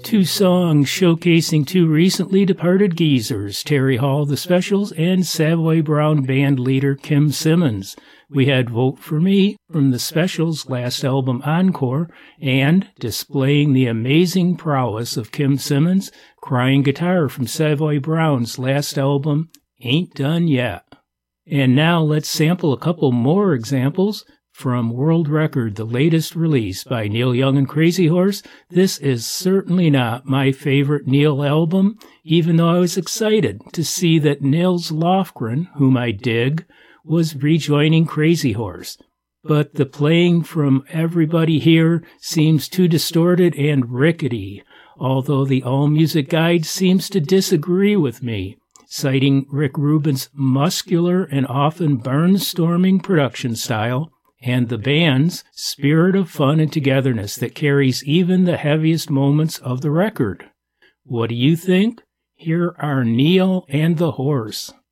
2 songs showcasing 2 recently departed geezers, Terry Hall, The Specials, and Savoy Brown band leader Kim Simmons. We had Vote for Me from The Specials' last album Encore, and, displaying the amazing prowess of Kim Simmons, Crying Guitar from Savoy Brown's last album, Ain't Done Yet. And now let's sample a couple more examples from World Record, the latest release by Neil Young and Crazy Horse. This is certainly not my favorite Neil album, even though I was excited to see that Nils Lofgren, whom I dig, was rejoining Crazy Horse. But the playing from Everybody Here seems too distorted and rickety, although the AllMusic Guide seems to disagree with me, citing Rick Rubin's muscular and often barnstorming production style and the band's spirit of fun and togetherness that carries even the heaviest moments of the record. What do you think? Here are Neil and the Horse.